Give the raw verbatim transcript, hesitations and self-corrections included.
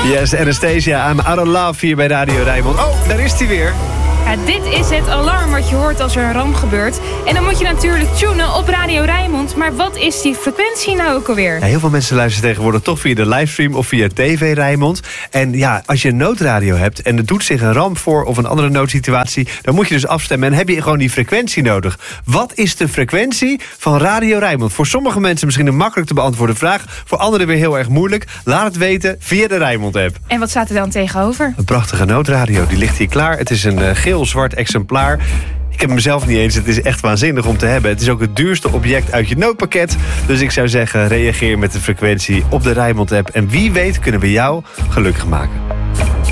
Yes, Anastasia, I'm out of love hier bij Radio Rijnmond. Oh, daar is hij weer. Ja, dit is het alarm wat je hoort als er een ramp gebeurt. En dan moet je natuurlijk tunen op Radio Rijnmond. Maar wat is die frequentie nou ook alweer? Ja, heel veel mensen luisteren tegenwoordig toch via de livestream of via T V Rijnmond. En ja, als je een noodradio hebt en er doet zich een ramp voor of een andere noodsituatie, dan moet je dus afstemmen en heb je gewoon die frequentie nodig. Wat is de frequentie van Radio Rijnmond? Voor sommige mensen misschien een makkelijk te beantwoorden vraag. Voor anderen weer heel erg moeilijk. Laat het weten via de Rijnmond-app. En wat staat er dan tegenover? Een prachtige noodradio, die ligt hier klaar. Het is een uh, geel-zwart exemplaar. Ik heb hem zelf niet eens, het is echt waanzinnig om te hebben. Het is ook het duurste object uit je noodpakket. Dus ik zou zeggen, reageer met de frequentie op de Rijnmond-app. En wie weet kunnen we jou gelukkig maken.